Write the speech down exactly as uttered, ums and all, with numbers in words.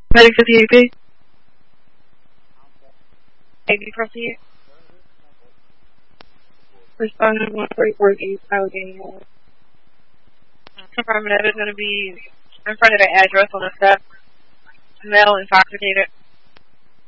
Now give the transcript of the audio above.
Ready for the A P? A P proceed. Responding one great work East Allegheny. Confirming that is going to be in front of the address on the step. Male intoxicated.